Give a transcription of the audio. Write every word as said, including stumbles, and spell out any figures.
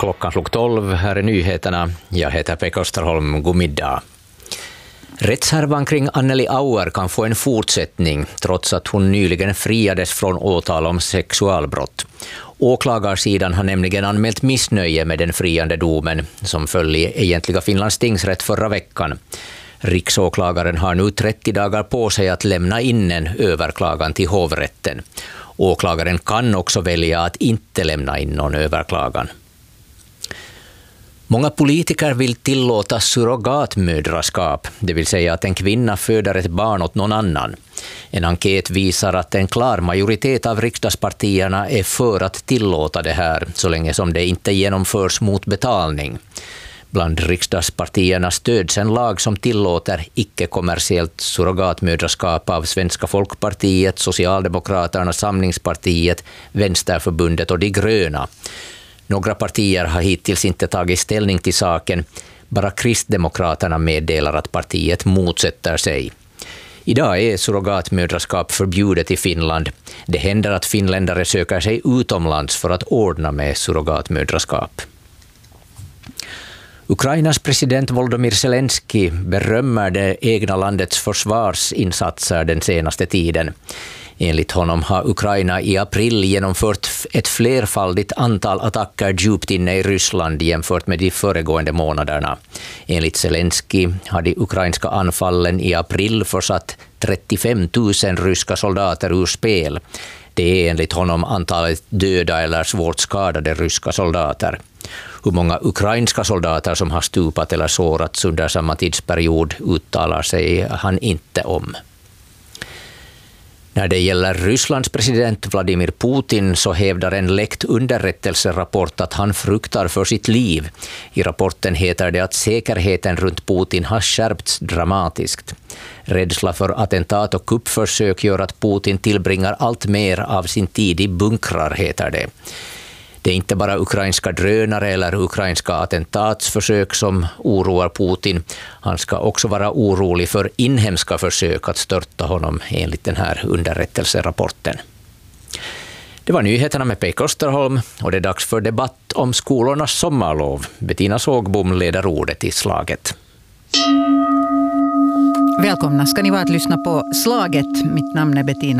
Klockan slog tolv, här är nyheterna. Jag heter Pekka Österholm, god middag. Rättshärvan kring Anneli Auer kan få en fortsättning trots att hon nyligen friades från åtal om sexualbrott. Åklagarsidan har nämligen anmält missnöje med den friande domen som föll i egentliga Finlands tingsrätt förra veckan. Riksåklagaren har nu trettio dagar på sig att lämna in en överklagan till hovrätten. Åklagaren kan också välja att inte lämna in någon överklagan. Många politiker vill tillåta surrogatmödraskap, det vill säga att en kvinna föder ett barn åt någon annan. En enkät visar att en klar majoritet av riksdagspartierna är för att tillåta det här, så länge som det inte genomförs mot betalning. Bland riksdagspartierna stöds en lag som tillåter icke-kommersiellt surrogatmödraskap av Svenska Folkpartiet, Socialdemokraterna, Samlingspartiet, Vänsterförbundet och De gröna. Några partier har hittills inte tagit ställning till saken. Bara Kristdemokraterna meddelar att partiet motsätter sig. Idag är surrogatmödraskap förbjudet i Finland. Det händer att finländare söker sig utomlands för att ordna med surrogatmödraskap. Ukrainas president Volodymyr Zelensky berömmer det egna landets försvarsinsatser den senaste tiden. Enligt honom har Ukraina i april genomfört ett flerfaldigt antal attacker djupt inne i Ryssland jämfört med de föregående månaderna. Enligt Zelensky har de ukrainska anfallen i april försatt trettiofem tusen ryska soldater ur spel. Det är enligt honom antalet döda eller svårt skadade ryska soldater. Hur många ukrainska soldater som har stupat eller sårats under samma tidsperiod uttalar sig han inte om. När det gäller Rysslands president Vladimir Putin så hävdar en läckt underrättelserapport att han fruktar för sitt liv. I rapporten heter det att säkerheten runt Putin har skärpts dramatiskt. Rädsla för attentat och kuppförsök gör att Putin tillbringar allt mer av sin tid i bunkrar, heter det. Det är inte bara ukrainska drönare eller ukrainska attentatsförsök som oroar Putin. Han ska också vara orolig för inhemska försök att störta honom, enligt den här underrättelserapporten. Det var nyheterna med Pekka Österholm och det är dags för debatt om skolornas sommarlov. Bettina Sågbom leder ordet i Slaget. Välkomna ska ni vara att lyssna på Slaget. Mitt namn är Bettina